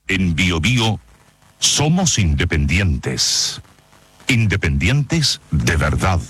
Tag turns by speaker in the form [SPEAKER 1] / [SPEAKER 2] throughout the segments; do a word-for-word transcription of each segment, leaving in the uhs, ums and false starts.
[SPEAKER 1] En Bio Bio somos independientes. Independientes de verdad.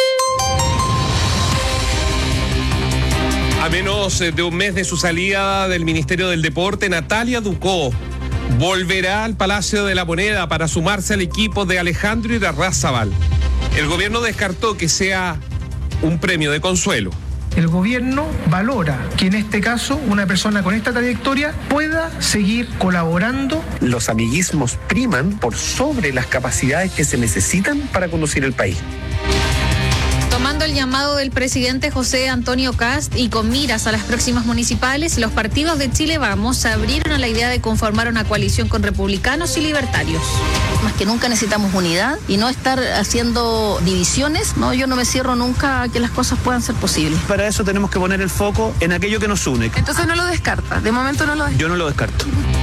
[SPEAKER 2] A menos de un mes de su salida del Ministerio del Deporte, Natalia Ducó volverá al Palacio de la Moneda para sumarse al equipo de Alejandro Irarrázaval. El gobierno descartó que sea un premio de consuelo.
[SPEAKER 3] El gobierno valora que en este caso una persona con esta trayectoria pueda seguir colaborando.
[SPEAKER 4] Los amiguismos priman por sobre las capacidades que se necesitan para conducir el país.
[SPEAKER 5] Tomando el llamado del presidente José Antonio Kast y con miras a las próximas municipales, los partidos de Chile Vamos se abrieron a la idea de conformar una coalición con republicanos y libertarios.
[SPEAKER 6] Más que nunca necesitamos unidad y no estar haciendo divisiones. No, yo no me cierro nunca a que las cosas puedan ser posibles.
[SPEAKER 4] Para eso tenemos que poner el foco en aquello que nos une.
[SPEAKER 7] Entonces no lo descarta, de momento no lo descarta.
[SPEAKER 4] Yo no lo descarto.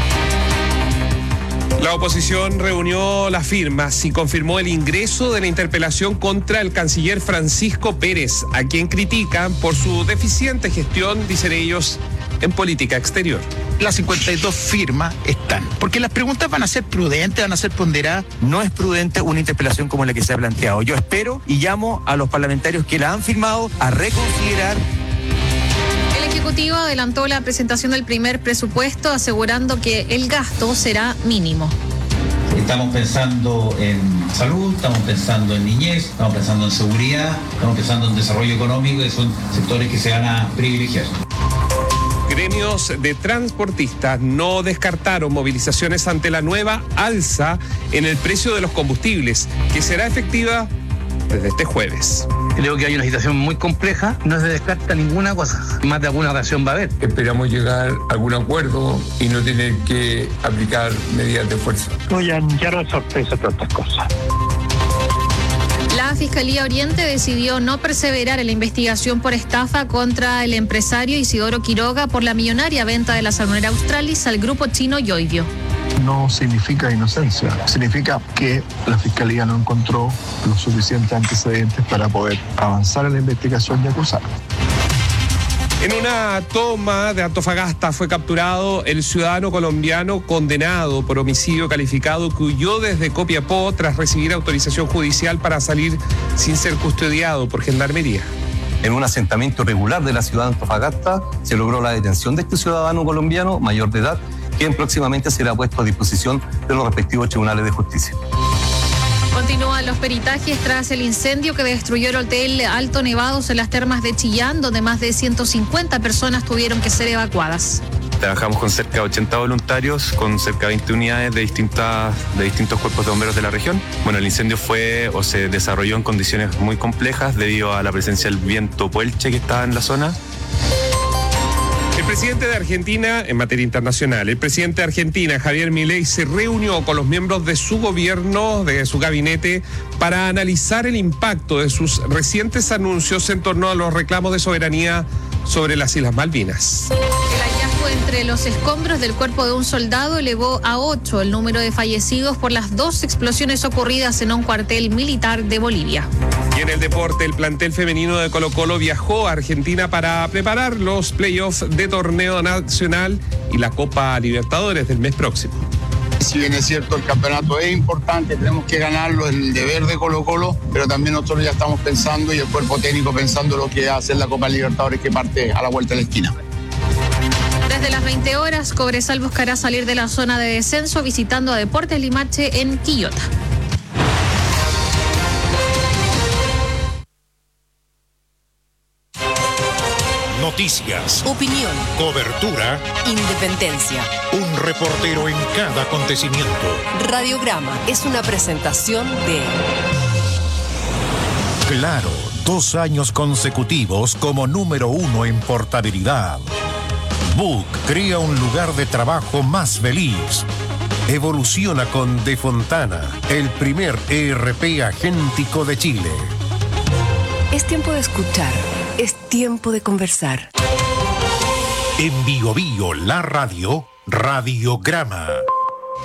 [SPEAKER 2] La oposición reunió las firmas y confirmó el ingreso de la interpelación contra el canciller Francisco Pérez, a quien critican por su deficiente gestión, dicen ellos, en política exterior.
[SPEAKER 8] Las cincuenta y dos firmas están, porque las preguntas van a ser prudentes, van a ser ponderadas.
[SPEAKER 9] No es prudente una interpelación como la que se ha planteado. Yo espero y llamo a los parlamentarios que la han firmado a reconsiderar.
[SPEAKER 5] El Ejecutivo adelantó la presentación del primer presupuesto, asegurando que el gasto será mínimo.
[SPEAKER 10] Estamos pensando en salud, estamos pensando en niñez, estamos pensando en seguridad, estamos pensando en desarrollo económico, y son sectores que se van a privilegiar.
[SPEAKER 2] Gremios de transportistas no descartaron movilizaciones ante la nueva alza en el precio de los combustibles, que será efectiva desde este jueves.
[SPEAKER 11] Creo que hay una situación muy compleja, no se descarta ninguna cosa, más de alguna ocasión va a haber.
[SPEAKER 12] Esperamos llegar a algún acuerdo y no tener que aplicar medidas de fuerza.
[SPEAKER 13] No, ya, ya no es sorpresa todas estas cosas.
[SPEAKER 5] La Fiscalía Oriente decidió no perseverar en la investigación por estafa contra el empresario Isidoro Quiroga por la millonaria venta de la salmonera Australis al grupo chino Yoibio.
[SPEAKER 14] No significa inocencia, significa que la Fiscalía no encontró los suficientes antecedentes para poder avanzar en la investigación y acusar.
[SPEAKER 2] En una toma de Antofagasta fue capturado el ciudadano colombiano condenado por homicidio calificado que huyó desde Copiapó tras recibir autorización judicial para salir sin ser custodiado por Gendarmería.
[SPEAKER 15] En un asentamiento irregular de la ciudad de Antofagasta se logró la detención de este ciudadano colombiano mayor de edad, quien próximamente será puesto a disposición de los respectivos tribunales de justicia.
[SPEAKER 5] Continúan los peritajes tras el incendio que destruyó el hotel Alto Nevados en las termas de Chillán, donde más de ciento cincuenta personas tuvieron que ser evacuadas.
[SPEAKER 16] Trabajamos con cerca de ochenta voluntarios, con cerca de veinte unidades de, distintas, de distintos cuerpos de bomberos de la región. Bueno, el incendio fue o se desarrolló en condiciones muy complejas debido a la presencia del viento puelche que estaba en la zona.
[SPEAKER 2] El presidente de Argentina, en materia internacional, el presidente de Argentina, Javier Milei, se reunió con los miembros de su gobierno, de su gabinete, para analizar el impacto de sus recientes anuncios en torno a los reclamos de soberanía sobre las Islas Malvinas.
[SPEAKER 5] El hallazgo entre los escombros del cuerpo de un soldado elevó a ocho el número de fallecidos por las dos explosiones ocurridas en un cuartel militar de Bolivia.
[SPEAKER 2] Y en el deporte, el plantel femenino de Colo-Colo viajó a Argentina para preparar los playoffs de torneo nacional y la Copa Libertadores del mes próximo.
[SPEAKER 17] Si bien es cierto, el campeonato es importante, tenemos que ganarlo, es el deber de Colo-Colo, pero también nosotros ya estamos pensando y el cuerpo técnico pensando lo que hace la Copa Libertadores, que parte a la vuelta de la esquina.
[SPEAKER 5] Desde las veinte horas, Cobresal buscará salir de la zona de descenso visitando a Deportes Limache en Quillota.
[SPEAKER 18] Noticias,
[SPEAKER 19] opinión,
[SPEAKER 18] cobertura,
[SPEAKER 19] independencia.
[SPEAKER 18] Un reportero en cada acontecimiento.
[SPEAKER 19] Radiograma es una presentación de
[SPEAKER 18] Claro, dos años consecutivos como número uno en portabilidad. Book crea un lugar de trabajo más feliz. Evoluciona con De Fontana, el primer E R P agéntico de Chile.
[SPEAKER 19] Es tiempo de escuchar. Es tiempo de conversar.
[SPEAKER 18] En Bio Bio, la radio, Radiograma.